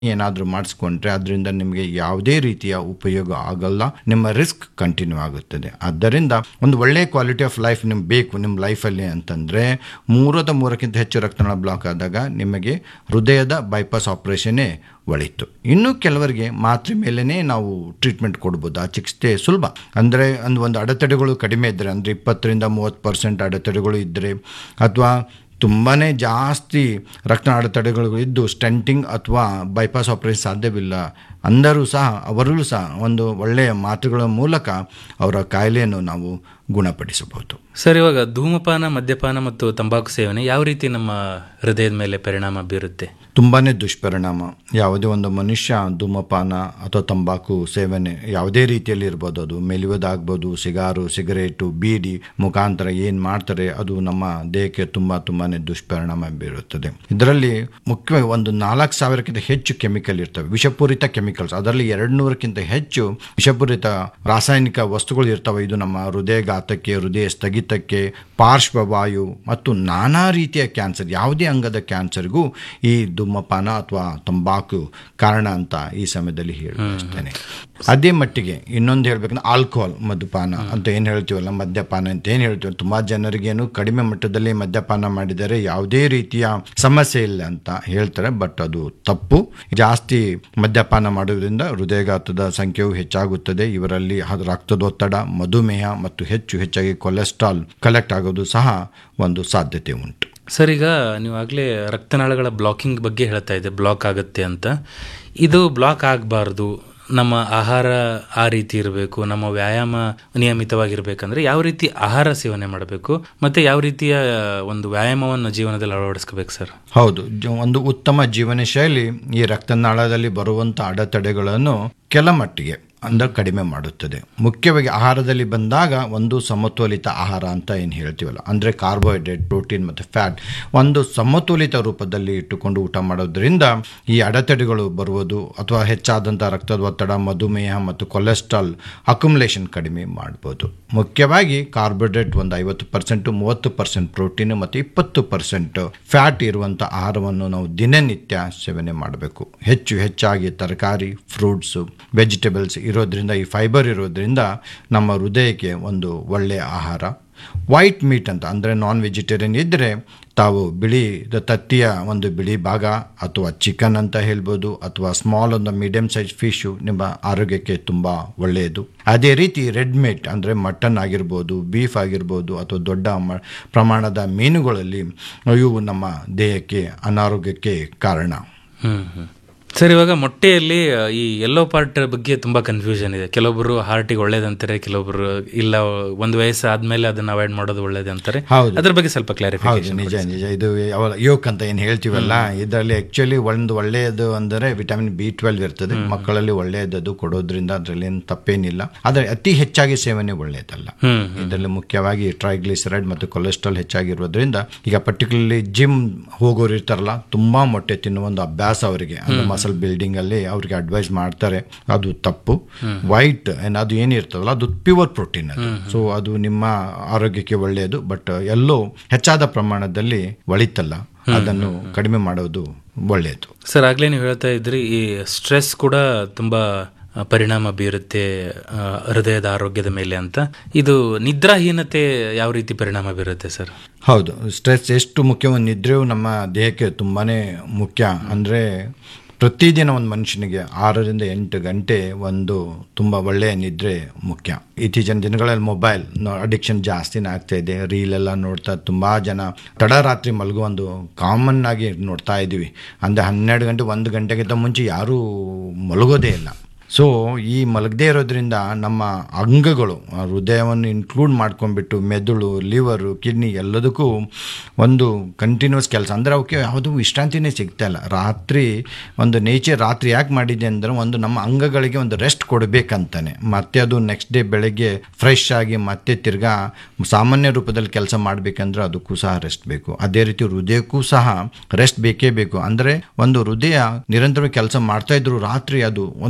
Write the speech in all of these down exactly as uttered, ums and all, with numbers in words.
ಏನಾದರೂ ಮಾಡಿಸ್ಕೊಂಡ್ರೆ ಅದರಿಂದ ನಿಮಗೆ ಯಾವುದೇ ರೀತಿಯ ಉಪಯೋಗ ಆಗಲ್ಲ, ನಿಮ್ಮ ರಿಸ್ಕ್ ಕಂಟಿನ್ಯೂ ಆಗುತ್ತದೆ. ಆದ್ದರಿಂದ ಒಂದು ಒಳ್ಳೆಯ ಕ್ವಾಲಿಟಿ ಆಫ್ ಲೈಫ್ ನಿಮ್ಗೆ ಬೇಕು ನಿಮ್ಮ ಲೈಫಲ್ಲಿ ಅಂತಂದರೆ ಮೂರದ ಮೂರಕ್ಕಿಂತ ಹೆಚ್ಚು ರಕ್ತನಾಳ ಬ್ಲಾಕ್ ಆದಾಗ ನಿಮಗೆ ಹೃದಯದ ಬೈಪಾಸ್ ಆಪರೇಷನ್ನೇ ಒಳಿತು. ಇನ್ನು ಕೆಲವರಿಗೆ ಮಾತ್ರೆ ಮೇಲೇ ನಾವು ಟ್ರೀಟ್ಮೆಂಟ್ ಕೊಡ್ಬೋದು. ಆ ಚಿಕಿತ್ಸೆ ಸುಲಭ. ಅಂದರೆ ಒಂದು ಒಂದು ಅಡೆತಡೆಗಳು ಕಡಿಮೆ ಇದ್ದರೆ, ಅಂದರೆ ಇಪ್ಪತ್ತರಿಂದ ಮೂವತ್ತು ಪರ್ಸೆಂಟ್ ಅಡೆತಡೆಗಳು ಇದ್ದರೆ ಅಥವಾ ತುಂಬಾ ಜಾಸ್ತಿ ರಕ್ತನಾಳ ಅಡೆತಡೆಗಳು ಇದ್ದು ಸ್ಟೆಂಟಿಂಗ್ ಅಥವಾ ಬೈಪಾಸ್ ಆಪರೇಷನ್ ಸಾಧ್ಯವಿಲ್ಲ ಅಂದರೂ ಸಹ ಅವರಲ್ಲೂ ಸಹ ಒಂದು ಒಳ್ಳೆಯ ಮಾತುಗಳ ಮೂಲಕ ಅವರ ಕಾಯಿಲೆಯನ್ನು ನಾವು ಗುಣಪಡಿಸಬಹುದು. ಸರ್, ಇವಾಗ ಧೂಮಪಾನ, ಮದ್ಯಪಾನ ಮತ್ತು ತಂಬಾಕು ಸೇವನೆ ಯಾವ ರೀತಿ ನಮ್ಮ ಹೃದಯದ ಮೇಲೆ ಪರಿಣಾಮ ಬೀರುತ್ತೆ? ತುಂಬಾ ದುಷ್ಪರಿಣಾಮ. ಯಾವುದೇ ಒಂದು ಮನುಷ್ಯ ಧೂಮಪಾನ ಅಥವಾ ತಂಬಾಕು ಸೇವನೆ ಯಾವುದೇ ರೀತಿಯಲ್ಲಿ ಇರ್ಬೋದು, ಅದು ಮೆಲುವುದಾಗ್ಬೋದು, ಸಿಗಾರು, ಸಿಗರೇಟು, ಬೀಡಿ ಮುಖಾಂತರ ಏನು ಮಾಡ್ತಾರೆ ಅದು ನಮ್ಮ ದೇಹಕ್ಕೆ ತುಂಬ ತುಂಬಾ ದುಷ್ಪರಿಣಾಮ ಬೀರುತ್ತದೆ. ಇದರಲ್ಲಿ ಮುಖ್ಯವಾಗಿ ಒಂದು ನಾಲ್ಕು ಸಾವಿರಕ್ಕಿಂತ ಹೆಚ್ಚು ಕೆಮಿಕಲ್ ಇರ್ತವೆ, ವಿಷಪೂರಿತ ಕೆಮಿಕಲ್ಸ್. ಅದರಲ್ಲಿ ಎರಡು ನೂರಕ್ಕಿಂತ ಹೆಚ್ಚು ವಿಷಪೂರಿತ ರಾಸಾಯನಿಕ ವಸ್ತುಗಳು ಇರ್ತವೆ. ಇದು ನಮ್ಮ ಹೃದಯಘಾತಕ್ಕೆ, ಹೃದಯ ಸ್ಥಗಿತಕ್ಕೆ, ಪಾರ್ಶ್ವವಾಯು ಮತ್ತು ನಾನಾ ರೀತಿಯ ಕ್ಯಾನ್ಸರ್, ಯಾವುದೇ ಅಂಗದ ಕ್ಯಾನ್ಸರ್ಗೂ ಈ ಧೂಮಪಾನ ಅಥವಾ ತಂಬಾಕು ಕಾರಣ ಅಂತ ಈ ಸಮಯದಲ್ಲಿ ಹೇಳ್ತೇನೆ. ಅದೇ ಮಟ್ಟಿಗೆ ಇನ್ನೊಂದು ಹೇಳ್ಬೇಕಂದ್ರೆ ಆಲ್ಕೋಹಾಲ್, ಮದ್ಯಪಾನ ಅಂತ ಏನು ಹೇಳ್ತೀವಲ್ಲ, ಮದ್ಯಪಾನ ಅಂತ ಏನು ಹೇಳ್ತೀವಿ, ತುಂಬ ಜನರಿಗೇನು ಕಡಿಮೆ ಮಟ್ಟದಲ್ಲಿ ಮದ್ಯಪಾನ ಮಾಡಿದರೆ ಯಾವುದೇ ರೀತಿಯ ಸಮಸ್ಯೆ ಇಲ್ಲ ಅಂತ ಹೇಳ್ತಾರೆ. ಬಟ್ ಅದು ತಪ್ಪು. ಜಾಸ್ತಿ ಮದ್ಯಪಾನ ಮಾಡೋದ್ರಿಂದ ಹೃದಯಘಾತದ ಸಂಖ್ಯೆಯು ಹೆಚ್ಚಾಗುತ್ತದೆ. ಇವರಲ್ಲಿ ರಕ್ತದೊತ್ತಡ, ಮಧುಮೇಹ ಮತ್ತು ಹೆಚ್ಚು ಹೆಚ್ಚಾಗಿ ಕೊಲೆಸ್ಟ್ರಾಲ್ ಕಲೆಕ್ಟ್ ಆಗೋದು ಸಹ ಒಂದು ಸಾಧ್ಯತೆ ಉಂಟು. ಸರ್, ಈಗ ನೀವು ಆಗಲೇ ರಕ್ತನಾಳಗಳ ಬ್ಲಾಕಿಂಗ್ ಬಗ್ಗೆ ಹೇಳ್ತಾ ಇದ್ದೆ, ಬ್ಲಾಕ್ ಆಗುತ್ತೆ ಅಂತ. ಇದು ಬ್ಲಾಕ್ ಆಗಬಾರ್ದು, ನಮ್ಮ ಆಹಾರ ಆ ರೀತಿ ಇರಬೇಕು, ನಮ್ಮ ವ್ಯಾಯಾಮ ನಿಯಮಿತವಾಗಿರ್ಬೇಕಂದ್ರೆ ಯಾವ ರೀತಿ ಆಹಾರ ಸೇವನೆ ಮಾಡಬೇಕು ಮತ್ತು ಯಾವ ರೀತಿಯ ಒಂದು ವ್ಯಾಯಾಮವನ್ನು ಜೀವನದಲ್ಲಿ ಅಳವಡಿಸ್ಕೋಬೇಕು ಸರ್? ಹೌದು, ಒಂದು ಉತ್ತಮ ಜೀವನ ಶೈಲಿ ಈ ರಕ್ತನಾಳದಲ್ಲಿ ಬರುವಂಥ ಅಡೆತಡೆಗಳನ್ನು ಕೆಲ ಮಟ್ಟಿಗೆ ಅಂದರೆ ಕಡಿಮೆ ಮಾಡುತ್ತದೆ. ಮುಖ್ಯವಾಗಿ ಆಹಾರದಲ್ಲಿ ಬಂದಾಗ ಒಂದು ಸಮತೋಲಿತ ಆಹಾರ ಅಂತ ಏನು ಹೇಳ್ತೀವಲ್ಲ, ಅಂದರೆ ಕಾರ್ಬೋಹೈಡ್ರೇಟ್, ಪ್ರೋಟೀನ್ ಮತ್ತು ಫ್ಯಾಟ್ ಒಂದು ಸಮತೋಲಿತ ರೂಪದಲ್ಲಿ ಇಟ್ಟುಕೊಂಡು ಊಟ ಮಾಡೋದ್ರಿಂದ ಈ ಅಡೆತಡೆಗಳು ಬರುವುದು ಅಥವಾ ಹೆಚ್ಚಾದಂಥ ರಕ್ತದ ಒತ್ತಡ, ಮಧುಮೇಹ ಮತ್ತು ಕೊಲೆಸ್ಟ್ರಾಲ್ ಅಕ್ಯುಮುಲೇಷನ್ ಕಡಿಮೆ ಮಾಡ್ಬೋದು. ಮುಖ್ಯವಾಗಿ ಕಾರ್ಬೋಹೈಡ್ರೇಟ್ ಒಂದು ಐವತ್ತು ಪರ್ಸೆಂಟು, ಮೂವತ್ತು ಪರ್ಸೆಂಟ್ ಪ್ರೋಟೀನು ಮತ್ತು ಇಪ್ಪತ್ತು ಪರ್ಸೆಂಟ್ ಫ್ಯಾಟ್ ಇರುವಂಥ ಆಹಾರವನ್ನು ನಾವು ದಿನನಿತ್ಯ ಸೇವನೆ ಮಾಡಬೇಕು. ಹೆಚ್ಚು ಹೆಚ್ಚಾಗಿ ತರಕಾರಿ, ಫ್ರೂಟ್ಸು, ವೆಜಿಟೇಬಲ್ಸ್ ಇರೋದ್ರಿಂದ, ಈ ಫೈಬರ್ ಇರೋದ್ರಿಂದ ನಮ್ಮ ಹೃದಯಕ್ಕೆ ಒಂದು ಒಳ್ಳೆಯ ಆಹಾರ. ವೈಟ್ ಮೀಟ್ ಅಂತ ಅಂದರೆ ನಾನ್ ವೆಜಿಟೇರಿಯನ್ ಇದ್ದರೆ ತಾವು ಬಿಳಿ ತತ್ತಿಯ ಒಂದು ಬಿಳಿ ಭಾಗ ಅಥವಾ ಚಿಕನ್ ಅಂತ ಹೇಳ್ಬೋದು, ಅಥವಾ ಸ್ಮಾಲ್ ಒಂದು ಮೀಡಿಯಮ್ ಸೈಜ್ ಫಿಶು ನಿಮ್ಮ ಆರೋಗ್ಯಕ್ಕೆ ತುಂಬ ಒಳ್ಳೆಯದು. ಅದೇ ರೀತಿ ರೆಡ್ ಮೀಟ್ ಅಂದರೆ ಮಟನ್ ಆಗಿರ್ಬೋದು, ಬೀಫ್ ಆಗಿರ್ಬೋದು ಅಥವಾ ದೊಡ್ಡ ಮ ಪ್ರಮಾಣದ ಮೀನುಗಳಲ್ಲಿ ಇವು ನಮ್ಮ ದೇಹಕ್ಕೆ ಅನಾರೋಗ್ಯಕ್ಕೆ ಕಾರಣ. ಹ್ಮ್ ಹ್ಮ್ ಸರ್, ಇವಾಗ ಮೊಟ್ಟೆಯಲ್ಲಿ ಈ ಯೆಲ್ಲೋ ಪಾರ್ಟ್ ಬಗ್ಗೆ ತುಂಬ ಕನ್ಫ್ಯೂಷನ್ ಇದೆ. ಕೆಲವೊಬ್ಬರು ಹಾರ್ಟಿಗೆ ಒಳ್ಳೇದಂತಾರೆ, ಕೆಲವೊಬ್ಬರು ಇಲ್ಲ ಒಂದು ವಯಸ್ಸು ಆದಮೇಲೆ ಅದನ್ನು ಅವಾಯ್ಡ್ ಮಾಡೋದು ಒಳ್ಳೇದು ಅಂತಾರೆ. ಹೌದು, ಅದ್ರ ಬಗ್ಗೆ ಸ್ವಲ್ಪ ಕ್ಲಾರಿಫಿಕೇಶನ್. ನಿಜ ನಿಜ ಇದು ಯಾವ ಯೋಕ್ ಅಂತ ಏನು ಹೇಳ್ತೀವಲ್ಲ, ಇದರಲ್ಲಿ ಆ್ಯಕ್ಚುಲಿ ಒಂದು ಒಳ್ಳೆಯದು ಅಂದರೆ ವಿಟಮಿನ್ ಬಿ ಟ್ವೆಲ್ವ್ ಇರ್ತದೆ. ಮಕ್ಕಳಲ್ಲಿ ಒಳ್ಳೆಯದು ಕೊಡೋದ್ರಿಂದ ಅದರಲ್ಲಿ ಏನು ತಪ್ಪೇನಿಲ್ಲ. ಆದರೆ ಅತಿ ಹೆಚ್ಚಾಗಿ ಸೇವನೆ ಒಳ್ಳೆಯದಲ್ಲ. ಇದರಲ್ಲಿ ಮುಖ್ಯವಾಗಿ ಟ್ರೈಗ್ಲಿಸರೈಡ್ ಮತ್ತು ಕೊಲೆಸ್ಟ್ರಾಲ್ ಹೆಚ್ಚಾಗಿರೋದ್ರಿಂದ ಈಗ ಪರ್ಟಿಕ್ಯುಲರ್ಲಿ ಜಿಮ್ ಹೋಗೋರು ಇರ್ತಾರಲ್ಲ, ತುಂಬ ಮೊಟ್ಟೆ ತಿನ್ನುವ ಒಂದು ಅಭ್ಯಾಸ ಅವರಿಗೆ, ಮಸಲ್ ಬಿಲ್ಡಿಂಗ್ ಅಲ್ಲಿ ಅವ್ರಿಗೆ ಅಡ್ವೈಸ್ ಮಾಡ್ತಾರೆ. ಅದು ತಪ್ಪು. ವೈಟ್ ಅದು ಏನಿರ್ತದಲ್ಲ ಅದು ಪ್ಯೂರ್ ಪ್ರೋಟೀನ್ ಅದು. ಸೊ ಅದು ನಿಮ್ಮ ಆರೋಗ್ಯಕ್ಕೆ ಒಳ್ಳೆಯದು. ಬಟ್ ಎಲ್ಲೋ ಹೆಚ್ಚಾದ ಪ್ರಮಾಣದಲ್ಲಿ ಒಳಿತಲ್ಲ, ಅದನ್ನು ಕಡಿಮೆ ಮಾಡೋದು ಒಳ್ಳೆಯದು. ಸರ್, ಆಗ್ಲೇ ನೀವು ಹೇಳ್ತಾ ಇದ್ರಿ ಈ ಸ್ಟ್ರೆಸ್ ಕೂಡ ತುಂಬಾ ಪರಿಣಾಮ ಬೀರುತ್ತೆ ಹೃದಯದ ಆರೋಗ್ಯದ ಮೇಲೆ ಅಂತ. ಇದು ನಿದ್ರಾಹೀನತೆ ಯಾವ ರೀತಿ ಪರಿಣಾಮ ಬೀರುತ್ತೆ ಸರ್? ಹೌದು, ಸ್ಟ್ರೆಸ್ ಎಷ್ಟು ಮುಖ್ಯವೋ ನಿದ್ರೆಯು ನಮ್ಮ ದೇಹಕ್ಕೆ ತುಂಬಾ ಮುಖ್ಯ. ಅಂದರೆ ಪ್ರತಿದಿನ ಒಂದು ಮನುಷ್ಯನಿಗೆ ಆರರಿಂದ ಎಂಟು ಗಂಟೆ ಒಂದು ತುಂಬ ಒಳ್ಳೆಯ ನಿದ್ರೆ ಮುಖ್ಯ. ಇತ್ತೀಚಿನ ದಿನಗಳಲ್ಲಿ ಮೊಬೈಲ್ ಅಡಿಕ್ಷನ್ ಜಾಸ್ತಿನೇ ಆಗ್ತಾ ಇದೆ. ರೀಲೆಲ್ಲ ನೋಡ್ತಾ ತುಂಬ ಜನ ತಡರಾತ್ರಿ ಮಲಗೋ ಒಂದು ಕಾಮನ್ ಆಗಿ ನೋಡ್ತಾ ಇದ್ದೀವಿ. ಅಂದರೆ ಹನ್ನೆರಡು ಗಂಟೆ ಒಂದು ಗಂಟೆಗಿಂತ ಮುಂಚೆ ಯಾರೂ ಮಲಗೋದೇ ಇಲ್ಲ. ಸೊ ಈ ಮಲಗದೇ ಇರೋದ್ರಿಂದ ನಮ್ಮ ಅಂಗಗಳು, ಹೃದಯವನ್ನು ಇನ್ಕ್ಲೂಡ್ ಮಾಡ್ಕೊಂಡ್ಬಿಟ್ಟು ಮೆದುಳು, ಲಿವರು, ಕಿಡ್ನಿ ಎಲ್ಲದಕ್ಕೂ ಒಂದು ಕಂಟಿನ್ಯೂಸ್ ಕೆಲಸ. ಅಂದರೆ ಅವಕ್ಕೆ ಯಾವುದೂ ವಿಶ್ರಾಂತಿನೇ ಸಿಗ್ತಾ ಇಲ್ಲ. ರಾತ್ರಿ ಒಂದು ನೇಚರ್ ರಾತ್ರಿ ಯಾಕೆ ಮಾಡಿದೆ ಅಂದರೆ ಒಂದು ನಮ್ಮ ಅಂಗಗಳಿಗೆ ಒಂದು ರೆಸ್ಟ್ ಕೊಡಬೇಕಂತಾನೆ. ಮತ್ತೆ ಅದು ನೆಕ್ಸ್ಟ್ ಡೇ ಬೆಳಗ್ಗೆ ಫ್ರೆಶ್ ಆಗಿ ಮತ್ತೆ ತಿರ್ಗಾ ಸಾಮಾನ್ಯ ರೂಪದಲ್ಲಿ ಕೆಲಸ ಮಾಡಬೇಕಂದ್ರೆ ಅದಕ್ಕೂ ಸಹ ರೆಸ್ಟ್ ಬೇಕು. ಅದೇ ರೀತಿ ಹೃದಯಕ್ಕೂ ಸಹ ರೆಸ್ಟ್ ಬೇಕೇ ಬೇಕು. ಅಂದರೆ ಒಂದು ಹೃದಯ ನಿರಂತರವಾಗಿ ಕೆಲಸ ಮಾಡ್ತಾ ಇದ್ರು ರಾತ್ರಿ ಅದು ಒಂದು ಕಡಿಮೆ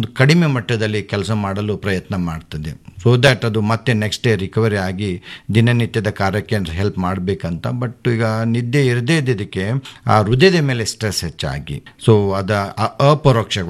ಮಟ್ಟದಲ್ಲಿ ಕೆಲಸ ಮಾಡಲು ಪ್ರಯತ್ನ ಮಾಡ್ತದೆ. ಸೊ ದ್ಯಾಟ್ ಅದು ಮತ್ತೆ ನೆಕ್ಸ್ಟ್ ಡೇ ರಿಕವರಿ ಆಗಿ ದಿನನಿತ್ಯದ ಕಾರ್ಯಕ್ಕೆ ಹೆಲ್ಪ್ ಮಾಡಬೇಕಂತ. ಬಟ್ ಈಗ ನಿದ್ದೆ ಇರದೇ ಇದ್ದದಕ್ಕೆ ಆ ಹೃದಯದ ಮೇಲೆ ಸ್ಟ್ರೆಸ್ ಹೆಚ್ಚಾಗಿ, ಸೊ ಅದ ಅಪರೋಕ್ಷ